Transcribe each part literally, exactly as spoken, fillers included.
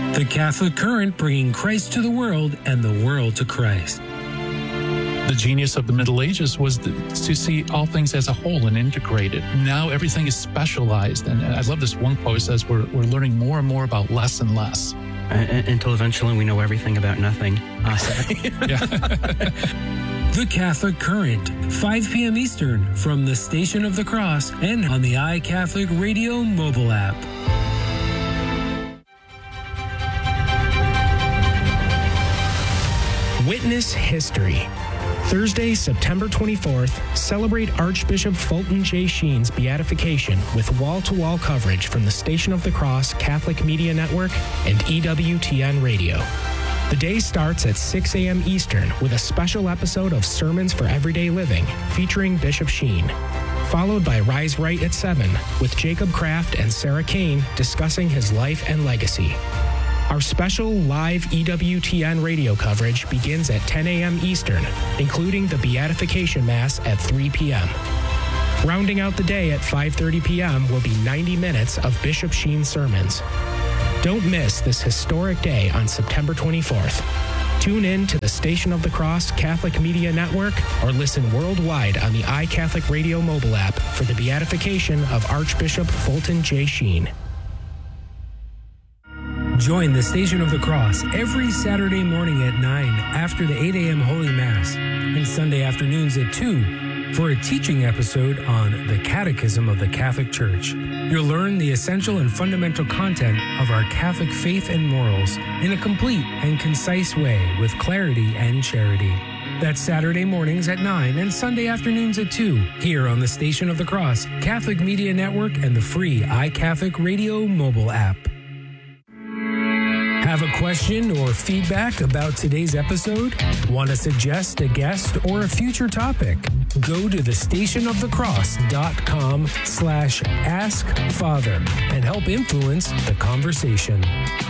The Catholic Current, bringing Christ to the world and the world to Christ. The genius of the Middle Ages was the, to see all things as a whole and integrated. Now everything is specialized. And I love this one quote. It says we're, we're learning more and more about less and less. Uh, until eventually we know everything about nothing. Uh, yeah. The Catholic Current, five p.m. Eastern, from the Station of the Cross and on the iCatholic Radio mobile app. Witness History. Thursday, September twenty-fourth, celebrate Archbishop Fulton J. Sheen's beatification with wall-to-wall coverage from the Station of the Cross Catholic Media Network and E W T N Radio. The day starts at six a.m. Eastern with a special episode of Sermons for Everyday Living featuring Bishop Sheen, followed by Rise Right at seven with Jacob Kraft and Sarah Kane discussing his life and legacy. Our special live E W T N radio coverage begins at ten a.m. Eastern, including the Beatification Mass at three p.m. Rounding out the day at five thirty p.m. will be ninety minutes of Bishop Sheen sermons. Don't miss this historic day on September twenty-fourth. Tune in to the Station of the Cross Catholic Media Network or listen worldwide on the iCatholic Radio mobile app for the beatification of Archbishop Fulton J. Sheen. Join the Station of the Cross every Saturday morning at nine after the eight a.m. Holy Mass and Sunday afternoons at two for a teaching episode on the Catechism of the Catholic Church. You'll learn the essential and fundamental content of our Catholic faith and morals in a complete and concise way with clarity and charity. That's Saturday mornings at nine and Sunday afternoons at two here on the Station of the Cross Catholic Media Network and the free iCatholic Radio mobile app. Have a question or feedback about today's episode? Want to suggest a guest or a future topic? Go to thestationofthecross.com slash ask Father and help influence the conversation.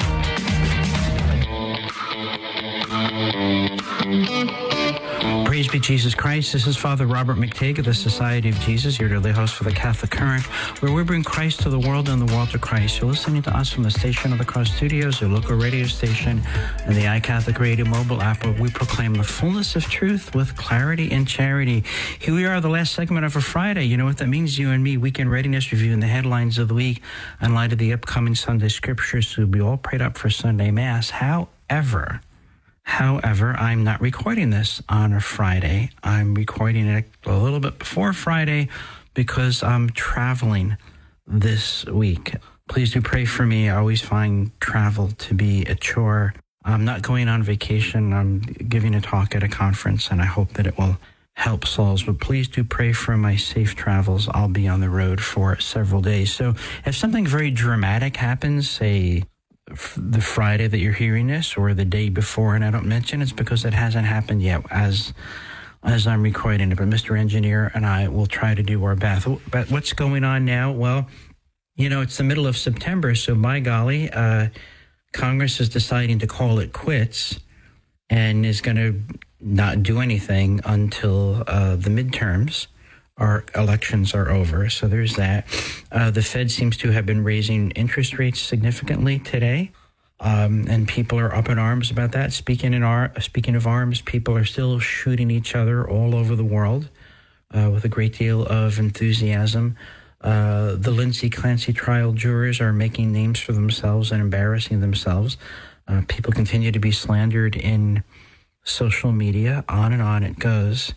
Praise be Jesus Christ. This is Father Robert McTigg of the Society of Jesus, your daily host for the Catholic Current, where we bring Christ to the world and the world to Christ. You're listening to us from the Station of the Cross Studios, your local radio station, and the iCatholic Radio mobile app, where we proclaim the fullness of truth with clarity and charity. Here we are, the last segment of a Friday. You know what that means, you and me, weekend readiness, reviewing the headlines of the week in light of the upcoming Sunday scriptures. So we'll be all prayed up for Sunday Mass. However... However, I'm not recording this on a Friday. I'm recording it a little bit before Friday because I'm traveling this week. Please do pray for me. I always find travel to be a chore. I'm not going on vacation. I'm giving a talk at a conference, and I hope that it will help souls. But please do pray for my safe travels. I'll be on the road for several days. So if something very dramatic happens, say the Friday that you're hearing this or the day before and I don't mention, it's because it hasn't happened yet as as I'm recording it. But Mister Engineer and I will try to do our best. But what's going on now? Well, you know, it's the middle of September, so by golly, uh, Congress is deciding to call it quits and is going to not do anything until uh, the midterms. Our elections are over, so there's that. Uh, the Fed seems to have been raising interest rates significantly today, um, and people are up in arms about that. Speaking in ar- speaking of arms, people are still shooting each other all over the world uh, with a great deal of enthusiasm. Uh, the Lindsay Clancy trial jurors are making names for themselves and embarrassing themselves. Uh, people continue to be slandered in social media. On and on it goes.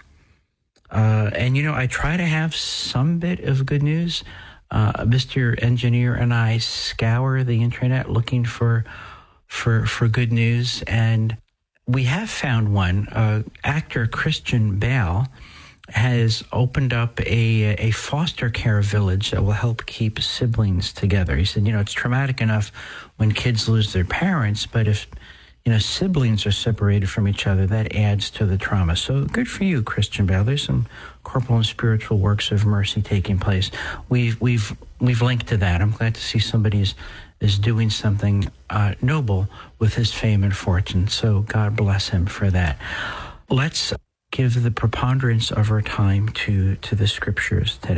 Uh, and, you know, I try to have some bit of good news. Uh, Mister Engineer and I scour the internet looking for for for good news, and we have found one. Uh, actor Christian Bale has opened up a a foster care village that will help keep siblings together. He said, you know, it's traumatic enough when kids lose their parents, but if you know, siblings are separated from each other, that adds to the trauma. So good for you, Christian Bale. There's some corporal and spiritual works of mercy taking place. We've we've we've linked to that. I'm glad to see somebody is, is doing something uh, noble with his fame and fortune. So God bless him for that. Let's give the preponderance of our time to, to the scriptures today.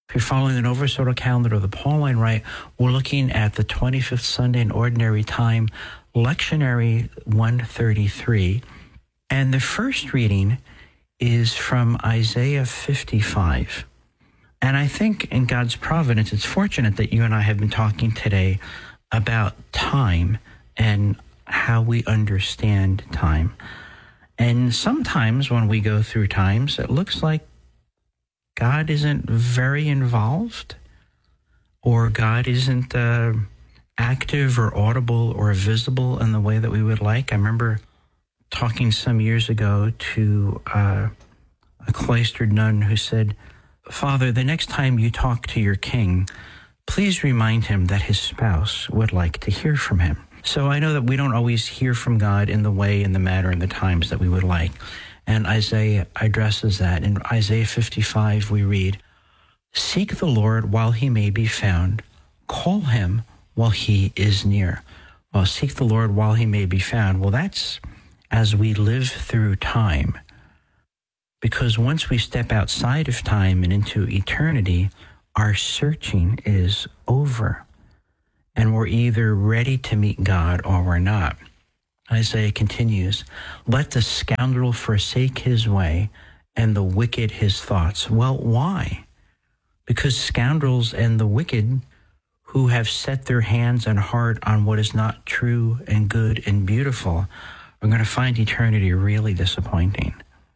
If you're following the Nova Soto calendar or the Pauline Rite, we're looking at the twenty-fifth Sunday in Ordinary Time, Lectionary one thirty-three. And the first reading is from Isaiah fifty-five. And I think in God's providence, it's fortunate that you and I have been talking today about time and how we understand time. And sometimes when we go through times, it looks like God isn't very involved, or God isn't uh, active or audible or visible in the way that we would like. I remember talking some years ago to uh, a cloistered nun who said, "Father, the next time you talk to your king, please remind him that his spouse would like to hear from him." So I know that we don't always hear from God in the way, in the manner, and the times that we would like. And Isaiah addresses that. In Isaiah fifty-five, we read, "Seek the Lord while he may be found. Call him while he is near." Well, seek the Lord while he may be found. Well, that's as we live through time. Because once we step outside of time and into eternity, our searching is over. And we're either ready to meet God or we're not. Isaiah continues, "Let the scoundrel forsake his way and the wicked his thoughts." Well, why? Because scoundrels and the wicked who have set their hands and heart on what is not true and good and beautiful are going to find eternity really disappointing.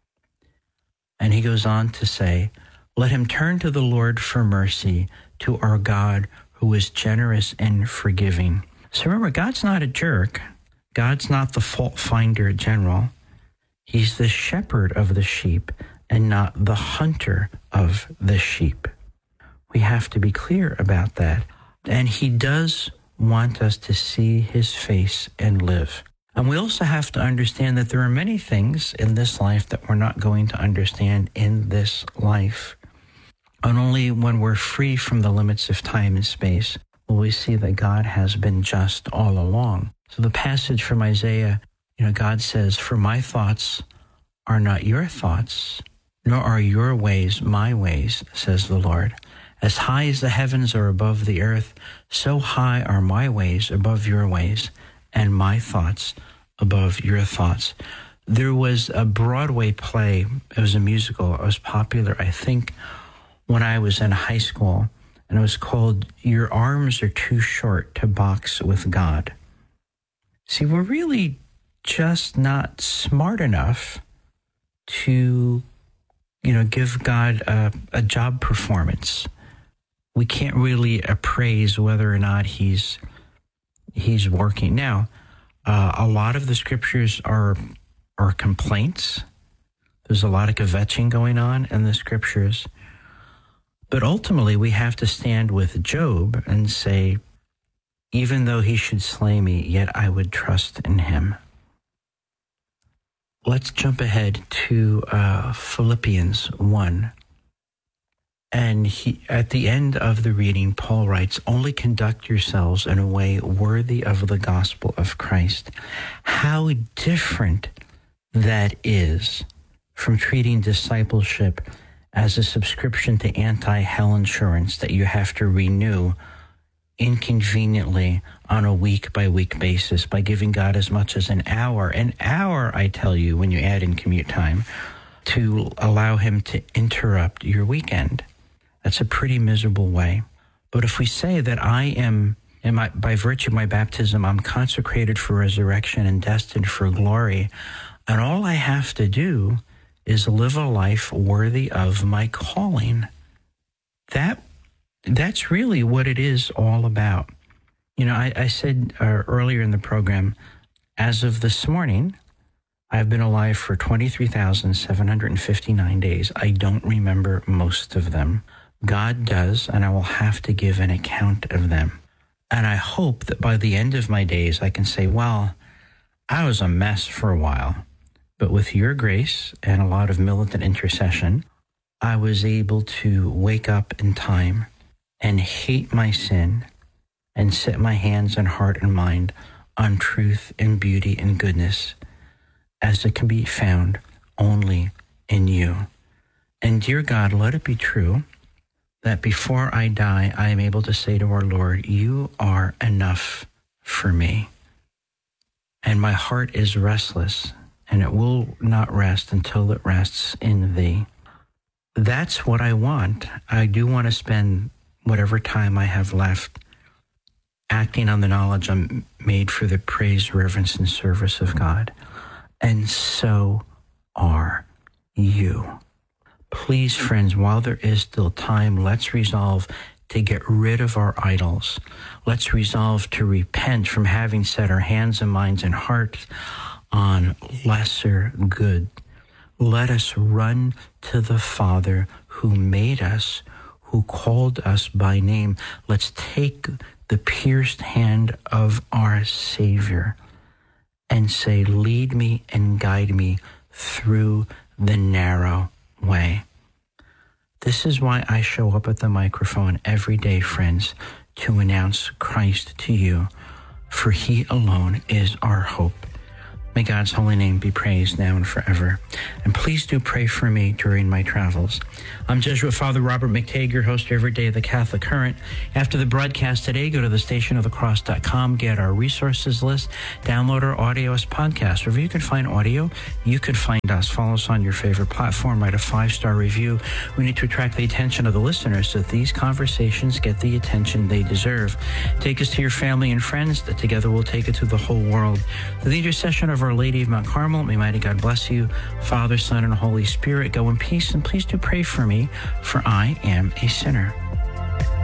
And he goes on to say, "Let him turn to the Lord for mercy, to our God who is generous and forgiving." So remember, God's not a jerk. God's not the fault finder general. He's the shepherd of the sheep and not the hunter of the sheep. We have to be clear about that. And he does want us to see his face and live. And we also have to understand that there are many things in this life that we're not going to understand in this life. And only when we're free from the limits of time and space will we see that God has been just all along. So the passage from Isaiah, you know, God says, "For my thoughts are not your thoughts, nor are your ways my ways, says the Lord. As high as the heavens are above the earth, so high are my ways above your ways, and my thoughts above your thoughts." There was a Broadway play. It was a musical. It was popular, I think, when I was in high school, and it was called "Your Arms Are Too Short to Box with God." See, we're really just not smart enough to, you know, give God a, a job performance. We can't really appraise whether or not he's he's working. Now, uh, a lot of the scriptures are are complaints. There's a lot of kvetching going on in the scriptures. But ultimately, we have to stand with Job and say, "Even though he should slay me, yet I would trust in him." Let's jump ahead to uh, Philippians one. And he, at the end of the reading, Paul writes, "Only conduct yourselves in a way worthy of the gospel of Christ." How different that is from treating discipleship as a subscription to anti-hell insurance that you have to renew inconveniently on a week-by-week basis by giving God as much as an hour. An hour, I tell you, when you add in commute time, to allow him to interrupt your weekend. That's a pretty miserable way. But if we say that I am, in my, by virtue of my baptism, I'm consecrated for resurrection and destined for glory, and all I have to do is live a life worthy of my calling, that that's really what it is all about. You know, I, I said uh, earlier in the program, as of this morning, I've been alive for twenty-three thousand seven hundred fifty-nine days. I don't remember most of them. God does, and I will have to give an account of them. And I hope that by the end of my days, I can say, well, I was a mess for a while, but with your grace and a lot of militant intercession, I was able to wake up in time and hate my sin and set my hands and heart and mind on truth and beauty and goodness as it can be found only in you. And dear God, let it be true that before I die, I am able to say to our Lord, you are enough for me. And my heart is restless, and it will not rest until it rests in thee. That's what I want. I do want to spend whatever time I have left acting on the knowledge I'm made for the praise, reverence, and service of God. And so are you. Please, friends, while there is still time, let's resolve to get rid of our idols. Let's resolve to repent from having set our hands and minds and hearts on lesser good. Let us run to the Father who made us, who called us by name. Let's take the pierced hand of our Savior and say, lead me and guide me through the narrow way. This is why I show up at the microphone every day, friends, to announce Christ to you, for he alone is our hope. May God's holy name be praised now and forever. And please do pray for me during my travels. I'm Jesuit Father Robert McTague, your host every day of the Catholic Current. After the broadcast today, go to the station of the cross dot com, get our resources list, download our audio as podcast. Wherever you can find audio, you can find us. Follow us on your favorite platform, write a five-star review. We need to attract the attention of the listeners so that these conversations get the attention they deserve. Take us to your family and friends, that together we'll take it to the whole world. The intercession of Our Lady of Mount Carmel, may mighty God bless you, Father, Son, and Holy Spirit. Go in peace, and please do pray for me, for I am a sinner.